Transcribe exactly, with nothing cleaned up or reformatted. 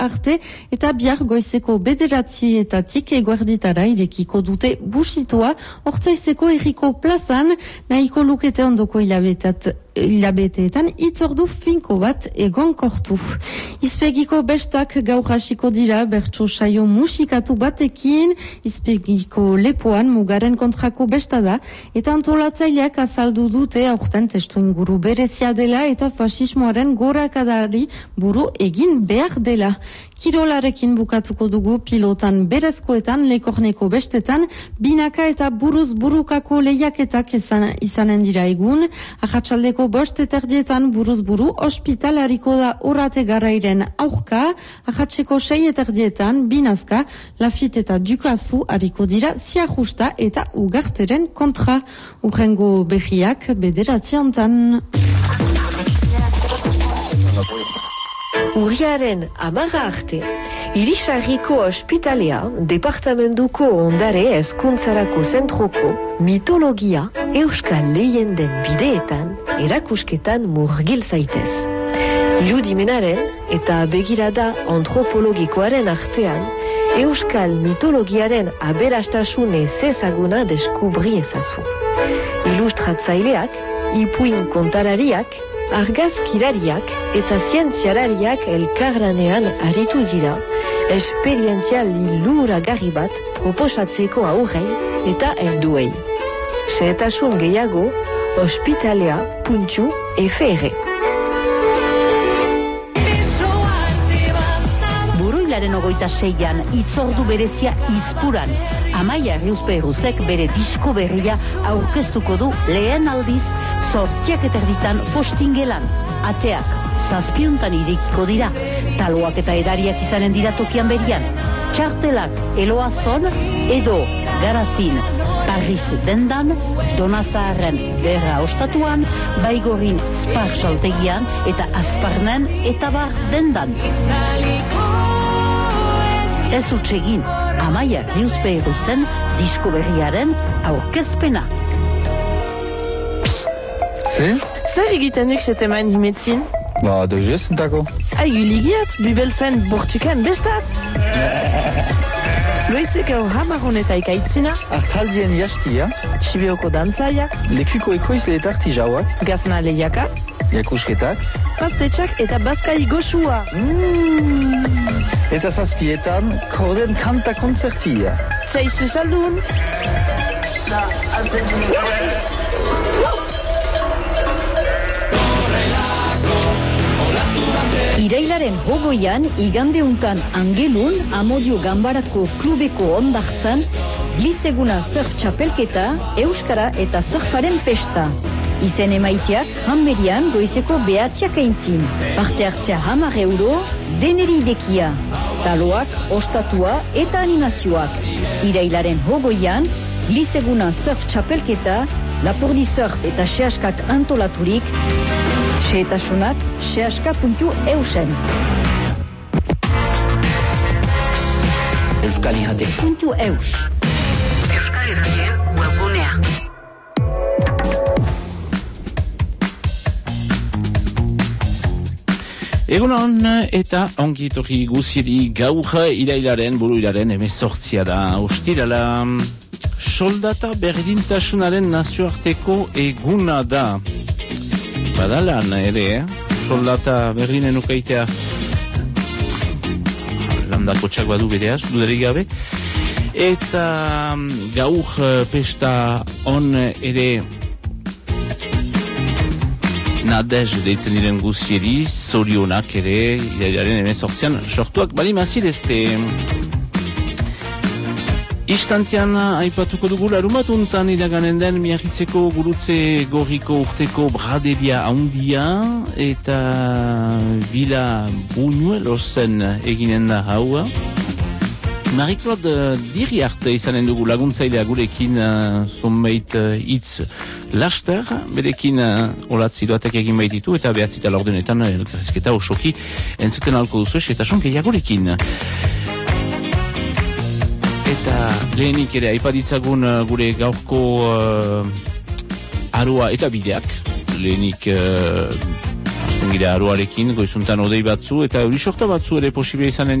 arte eta bihar goizeko bederatzietatik eguerditara irekiko dute busitoa Ortzaizeko herriko plazan nahiko lukete ondoko hilabetat hilabeteetan itzordu finko bat egon kortu. Izpegiko bestak gaur hasiko dira bertso saio musikatu batekin, izpegiko lepoan mugaren kontrako besta da, eta antolatzaileak azaldu dute aurten testu inguru berezia dela eta fasismoaren gorakadari buru egin behar dela. Kirolarekin bukatuko dugu pilotan berezkoetan, lekorneko bestetan, binaka eta buruz burukako lehiaketak izan, izanen dira egun, ahatsaldeko bost eterdietan buruz buru ospitalariko da orate garairen aurka, ahatseko sei eterdietan, binazka, Lafit eta Dukazu hariko dira ziajusta eta ugarteren kontra. Urrengo behiak bederatziantan. Urriaren amaga arte, Irisarriko ospitalea, departamentuko ondare hezkuntzarako zentroko mitologia euskal leyenden bideetan erakusketan murgil zaitez. Irudimenaren eta begirada antropologikoaren artean, euskal mitologiaren aberastasun ezezaguna deskubri ezazu. Ilustratzaileak, ipuin kontarariak, argazkirariak eta zientziarariak elkarlanean aritu dira, esperientzia liluragarri bat proposatzeko aurrei eta helduei. Xehetasun gehiago, ospitalea puntu f r. Buruilaren ogoita seian, itzordu berezia izpuran. Amaia Riuzperuzek bere disko berria aurkeztuko du lehen aldiz sortziak eterditan fostingelan. Ateak, zazpiuntan irekiko dira, taloak eta edariak izanen dira tokian berian. Txartelak Eloazon edo Garazin Paris dendan, Donazaharren Berra ostatuan, Baigorin Spar saltegian eta Azparnen eta Bar dendan. Ez utxegin, Amaia Riuzperuzen disko berriaren aurkezpena. Zer? Zer egiten duk setemain dimetzin? Ba, dojez entako. Aigu ligiat, bibelfen bortukan bestat. Goizeko hamaron eta ikaitzina. Artaldien jastia. Sibioko dantzaiak. Lekuko ekoizle eta artijauak. Gazna lehiaka. Jakusketak. Pastetxak eta bazkai goxua. Mm. Eta zazpietan, korden kanta konzertia. Seixe saldun. Irailaren hogoian, igandeuntan Angelun, Amodio Gambarako klubeko ondartzan, gliseguna surf txapelketa, euskara eta surfaren pesta. Izen emaiteak Hanberian goizeko behatziak aintzin. Parte hartzea hamar euro, deneri idekia. Taloak, ostatua eta animazioak. Irailaren hogoian, gliseguna surf txapelketa, Lapurdi surf eta sehaskak antolaturik, xehetasunak sehaska puntu eusen. Euskal Irrate puntu eus. Euskal Irrate webgunea. Egunon eta ongi etorri guzieri gaur irailaren, buru iraren emezortzia da. Ostirala, soldata berdintasunaren nazioarteko eguna da. Badalan ere, eh? Soldata berdinen ukaitea landako txak badu bereaz, dudarik gabe. Eta gaur pesta on ere nadez deitzen diren guzieri, zorionak ere, irailaren emezortzian, sortuak bali mazirezte. Istantean aipatuko dugu larumatuntan iraganen den Miarritzeko gurutze gorriko urteko braderia haundia eta Vila Buñuelosen eginen da haua. Marie-Claude Diriart izanen dugu laguntzailea gurekin uh, zonbait uh, hitz laster, berekin uh, olatzi doatek egin baititu eta behatzita laurdenetan elkarrezketa osoki entzuten alko duzu eta sonkeia gurekin. Eta lehenik ere aipaditzagun uh, gure gaurko uh, aroa eta bideak. Lehenik uh, Gira aroarekin, goizuntan odei batzu eta euri sorta batzu ere posible izanen